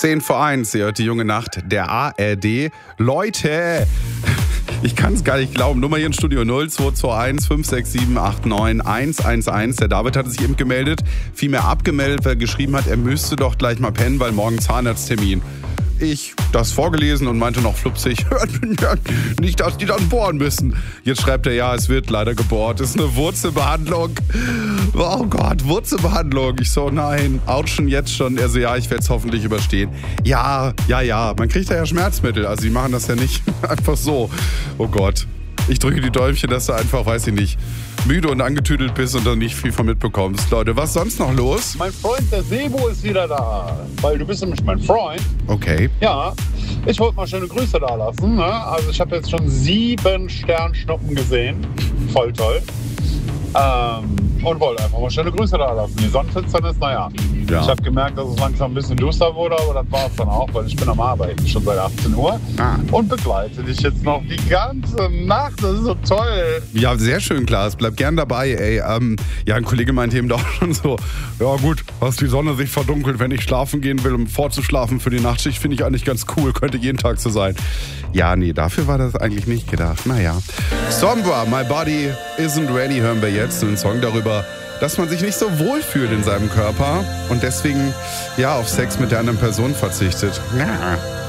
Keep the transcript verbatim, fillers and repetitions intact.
zehn vor eins, ihr hört die junge Nacht der A R D. Leute, ich kann es gar nicht glauben. Nummer hier im Studio null zwei zwei eins fünf sechs sieben acht neun eins eins eins. Der David hatte sich eben gemeldet, vielmehr abgemeldet, weil er geschrieben hat, er müsste doch gleich mal pennen, weil morgen Zahnarzttermin. Ich das vorgelesen und meinte noch flupsig, nicht, dass die dann bohren müssen. Jetzt schreibt er, ja, es wird leider gebohrt. Das ist eine Wurzelbehandlung. Oh Gott, Wurzelbehandlung. Ich so, nein, ouchen jetzt schon. Er so, ja, ich werde es hoffentlich überstehen. Ja, ja, ja, man kriegt da ja Schmerzmittel. Also die machen das ja nicht einfach so. Oh Gott. Ich drücke die Däumchen, dass du einfach, weiß ich nicht, müde und angetüdelt bist und dann nicht viel von mitbekommst. Leute, was sonst noch los? Mein Freund, der Sebo, ist wieder da. Weil du bist nämlich mein Freund. Okay. Ja, ich wollte mal schöne Grüße da lassen. Ne? Also ich habe jetzt schon sieben Sternschnuppen gesehen. Voll toll. Ähm, und wollte einfach mal schöne Grüße da lassen. Die Sonnenfinsternis, naja. Ja. Ich habe gemerkt, dass es langsam ein bisschen duster wurde, aber das war es dann auch, weil ich bin am Arbeiten schon seit achtzehn Uhr ah. und begleite dich jetzt noch die ganze Nacht. Das ist so toll. Ja, sehr schön, Klaas. Bleib gern dabei, ey. Ähm, ja, ein Kollege meinte eben doch schon so, ja gut, was die Sonne sich verdunkelt, wenn ich schlafen gehen will, um vorzuschlafen für die Nachtschicht, finde ich eigentlich ganz cool. Könnte jeden Tag so sein. Ja, nee, dafür war das eigentlich nicht gedacht. Naja. Sombra, My Body Isn't Ready, hören wir jetzt. Einen Song darüber, dass man sich nicht so wohl fühlt in seinem Körper und deswegen ja auf Sex mit der anderen Person verzichtet. Ja.